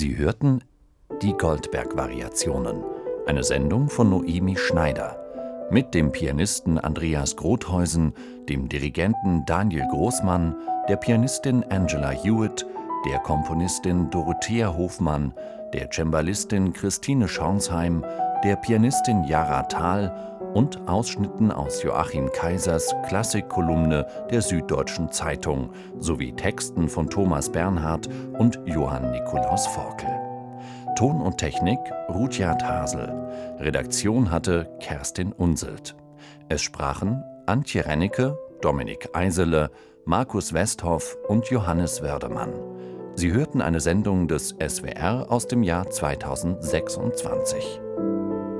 Sie hörten die Goldberg-Variationen, eine Sendung von Noemi Schneider, mit dem Pianisten Andreas Grothuysen, dem Dirigenten Daniel Großmann, der Pianistin Angela Hewitt, der Komponistin Dorothea Hofmann, der Cembalistin Christine Schornsheim, der Pianistin Jara Thal und Ausschnitten aus Joachim Kaisers Klassikkolumne der Süddeutschen Zeitung sowie Texten von Thomas Bernhard und Johann Nikolaus Forkel. Ton und Technik Rudyard Hasel. Redaktion hatte Kerstin Unselt. Es sprachen Antje Rennecke, Dominik Eisele, Markus Westhoff und Johannes Werdemann. Sie hörten eine Sendung des SWR aus dem Jahr 2026.